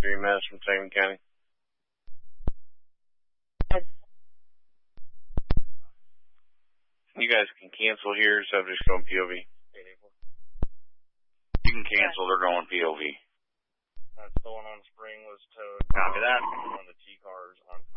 3 minutes from Tatum County. You guys can cancel here, subject's going POV. You can cancel, they're going POV. Stolen on Spring was towed. Copy that. One of the T cars on